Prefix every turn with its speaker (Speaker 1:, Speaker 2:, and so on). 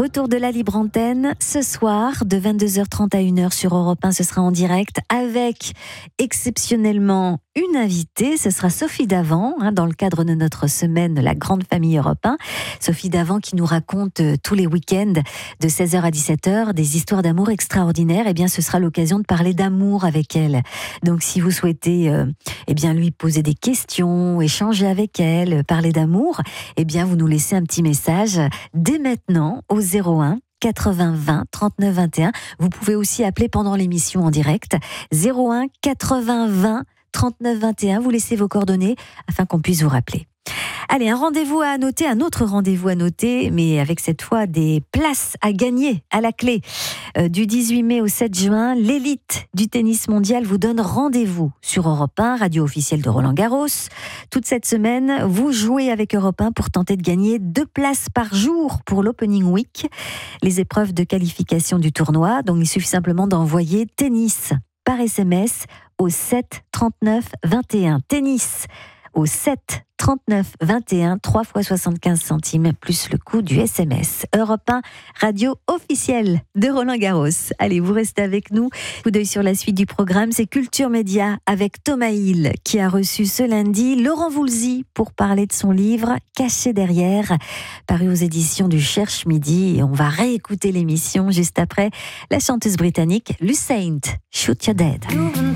Speaker 1: Retour de la libre antenne ce soir de 22h30 à 1h sur Europe 1. Ce sera en direct avec exceptionnellement une invitée. Ce sera Sophie Davant dans le cadre de notre semaine La Grande Famille Europe 1. Sophie Davant qui nous raconte tous les week-ends de 16h à 17h des histoires d'amour extraordinaires. Eh bien, ce sera l'occasion de parler d'amour avec elle. Donc, si vous souhaitez lui poser des questions, échanger avec elle, parler d'amour, eh bien, vous nous laissez un petit message dès maintenant au 01 80 20 39 21. Vous pouvez aussi appeler pendant l'émission en direct 01 80 20 39 21. Vous laissez vos coordonnées afin qu'on puisse vous rappeler. Allez, un autre rendez-vous à noter, mais avec cette fois des places à gagner à la clé. Du 18 mai au 7 juin, l'élite du tennis mondial vous donne rendez-vous sur Europe 1, radio officielle de Roland-Garros. Toute cette semaine, vous jouez avec Europe 1 pour tenter de gagner 2 places par jour pour l'Opening Week, les épreuves de qualification du tournoi. Donc, il suffit simplement d'envoyer tennis par SMS au 7 39 21. Tennis au 7 39 21, 3 fois 75 centimes, plus le coût du SMS. Europe 1, radio officielle de Roland-Garros. Allez, vous restez avec nous. Coup d'œil sur la suite du programme, c'est Culture Média avec Thomas Hill, qui a reçu ce lundi Laurent Voulzy pour parler de son livre Caché derrière, paru aux éditions du Cherche Midi. Et on va réécouter l'émission juste après la chanteuse britannique Lusaint, Shoot Your Dead.